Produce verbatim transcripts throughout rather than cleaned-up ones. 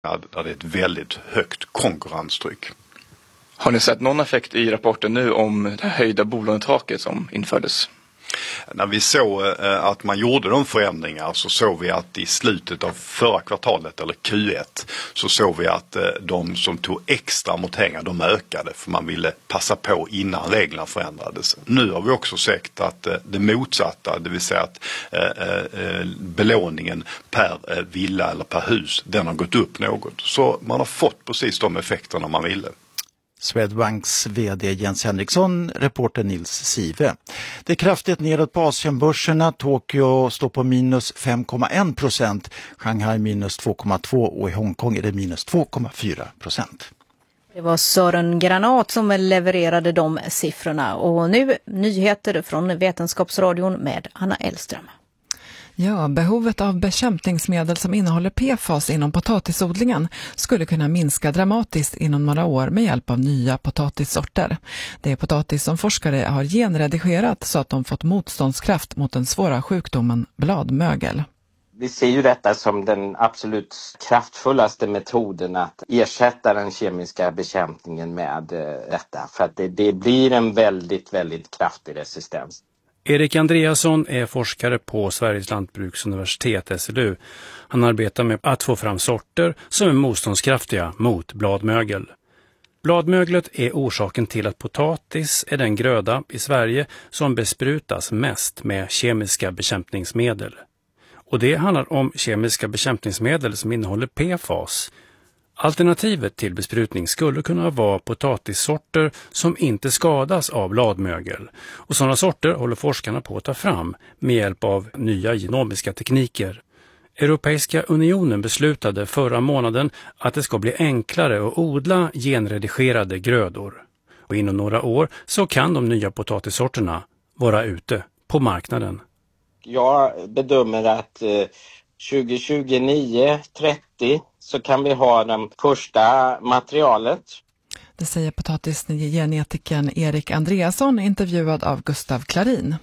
Där det är ett väldigt högt konkurrenstryck. Har ni sett någon effekt i rapporten nu om det höjda bolånetaket som infördes? När vi såg att man gjorde de förändringar så såg vi att i slutet av förra kvartalet eller Q ett så såg vi att de som tog extra amorteringar de ökade för man ville passa på innan reglerna förändrades. Nu har vi också sett att det motsatta, det vill säga att belåningen per villa eller per hus, den har gått upp något. Så man har fått precis de effekterna man ville. Swedbanks vd Jens Henriksson, reporter Nils Sive. Det är kraftigt nedåt på Asienbörserna. Tokyo står på minus fem komma en procent, Shanghai minus två komma två och i Hongkong är det minus två komma fyra procent. Det var Sören Granat som levererade de siffrorna. Och nu nyheter från Vetenskapsradion med Anna Elström. Ja, behovet av bekämpningsmedel som innehåller P F A S inom potatisodlingen skulle kunna minska dramatiskt inom några år med hjälp av nya potatissorter. Det är potatis som forskare har genredigerat så att de fått motståndskraft mot den svåra sjukdomen bladmögel. Vi ser ju detta som den absolut kraftfullaste metoden att ersätta den kemiska bekämpningen med detta. För att det, det blir en väldigt, väldigt kraftig resistens. Erik Andreasson är forskare på Sveriges lantbruksuniversitet S L U. Han arbetar med att få fram sorter som är motståndskraftiga mot bladmögel. Bladmöglet är orsaken till att potatis är den gröda i Sverige som besprutas mest med kemiska bekämpningsmedel. Och det handlar om kemiska bekämpningsmedel som innehåller P F A S. Alternativet till besprutning skulle kunna vara potatissorter som inte skadas av bladmögel. Och sådana sorter håller forskarna på att ta fram med hjälp av nya genomiska tekniker. Europeiska unionen beslutade förra månaden att det ska bli enklare att odla genredigerade grödor. Och inom några år så kan de nya potatissorterna vara ute på marknaden. Jag bedömer att eh, tjugo tjugonio trettio så kan vi ha det första materialet. Det säger potatisgenetikern Erik Andreasson, intervjuad av Gustav Klarin.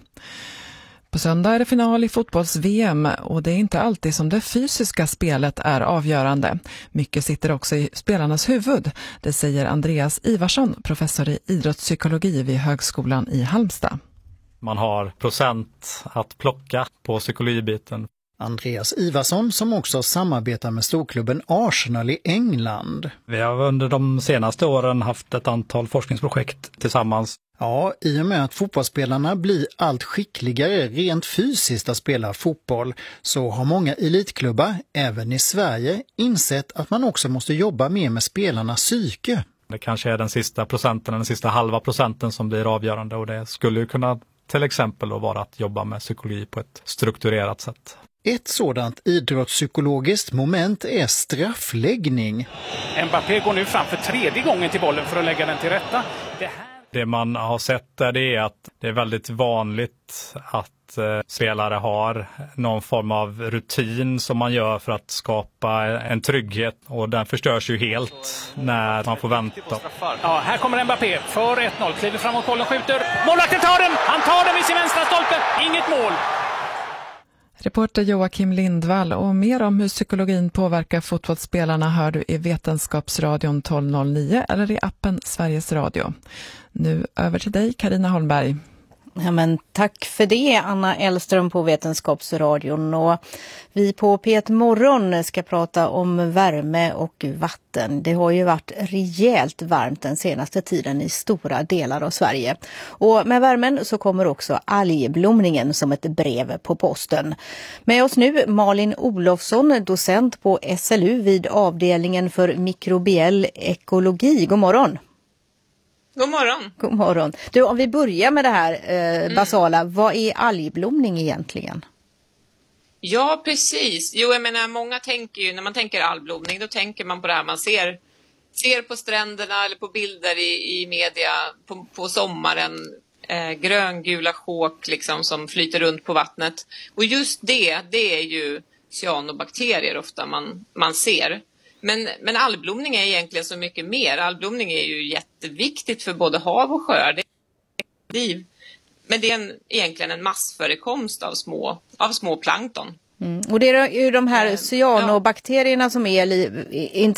På söndag är det final i fotbolls-V M och det är inte alltid som det fysiska spelet är avgörande. Mycket sitter också i spelarnas huvud. Det säger Andreas Ivarsson, professor i idrottspsykologi vid Högskolan i Halmstad. Man har procent att plocka på psykologibiten. Andreas Ivarsson som också samarbetar med storklubben Arsenal i England. Vi har under de senaste åren haft ett antal forskningsprojekt tillsammans. Ja, i och med att fotbollsspelarna blir allt skickligare rent fysiskt att spela fotboll så har många elitklubbar, även i Sverige, insett att man också måste jobba mer med spelarnas psyke. Det kanske är den sista procenten, den sista halva procenten som blir avgörande och det skulle ju kunna till exempel då vara att jobba med psykologi på ett strukturerat sätt. Ett sådant idrottspsykologiskt moment är straffläggning. Mbappé går nu fram för tredje gången till bollen för att lägga den till rätta. Det, här... det man har sett där det är att det är väldigt vanligt att eh, spelare har någon form av rutin som man gör för att skapa en trygghet och den förstörs ju helt när man får vänta. Ja, här kommer Mbappé för ett noll, kliver fram och bollen skjuter. Målvakten tar den! Han tar den vid sin vänstra stolpe. Inget mål. Reporter Joakim Lindvall och mer om hur psykologin påverkar fotbollsspelarna hör du i Vetenskapsradion tolv noll nio eller i appen Sveriges Radio. Nu över till dig Carina Holmberg. Ja, men tack för det Anna Elström på Vetenskapsradion och vi på P ett Morgon ska prata om värme och vatten. Det har ju varit rejält varmt den senaste tiden i stora delar av Sverige. Och med värmen så kommer också algblomningen som ett brev på posten. Med oss nu Malin Olofsson, docent på S L U vid avdelningen för mikrobiell ekologi. God morgon! God morgon. God morgon. Du, om vi börjar med det här eh, basala, mm. vad är algblomning egentligen? Ja, precis. Jo, jag menar, många tänker ju, när man tänker algblomning, då tänker man på det här man ser, ser på stränderna eller på bilder i, i media på, på sommaren. Eh, gröngula sjåk liksom som flyter runt på vattnet. Och just det, det är ju cyanobakterier ofta man, man ser. Men, men algblomning är egentligen så mycket mer. Algblomning är ju jätteviktigt för både hav och sjöar. Det är liv. Men det är en, egentligen en massförekomst av små, av små plankton. Mm. Och det är ju de här cyanobakterierna som är li- inte